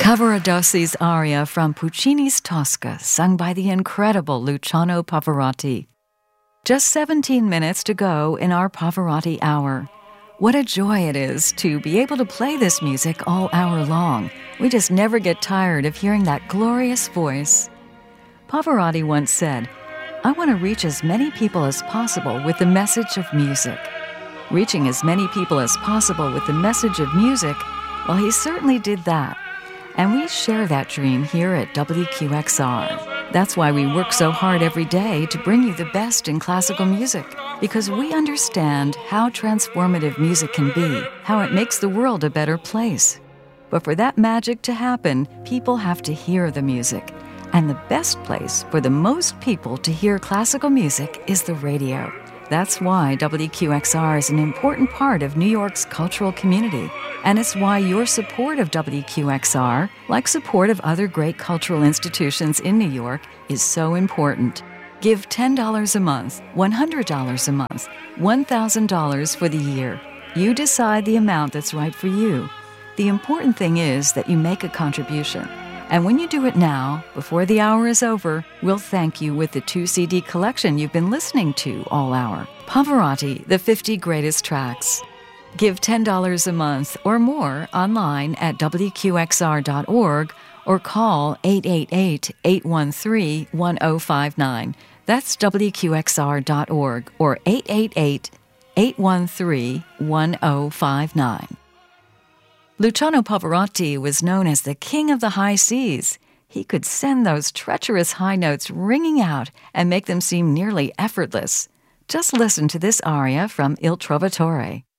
Cavaradosi's aria from Puccini's Tosca, sung by the incredible Luciano Pavarotti. Just 17 minutes to go in our Pavarotti Hour. What a joy it is to be able to play this music all hour long. We just never get tired of hearing that glorious voice. Pavarotti once said, "I want to reach as many people as possible with the message of music." Reaching as many people as possible with the message of music, well, he certainly did that. And we share that dream here at WQXR. That's why we work so hard every day to bring you the best in classical music, because we understand how transformative music can be, how it makes the world a better place. But for that magic to happen, people have to hear the music. And the best place for the most people to hear classical music is the radio. That's why WQXR is an important part of New York's cultural community. And it's why your support of WQXR, like support of other great cultural institutions in New York, is so important. Give $10 a month, $100 a month, $1,000 for the year. You decide the amount that's right for you. The important thing is that you make a contribution. And when you do it now, before the hour is over, we'll thank you with the 2 CD collection you've been listening to all hour. Pavarotti, the 50 Greatest Tracks. Give $10 a month or more online at WQXR.org or call 888-813-1059. That's WQXR.org or 888-813-1059. Luciano Pavarotti was known as the King of the High Cs. He could send those treacherous high notes ringing out and make them seem nearly effortless. Just listen to this aria from Il Trovatore.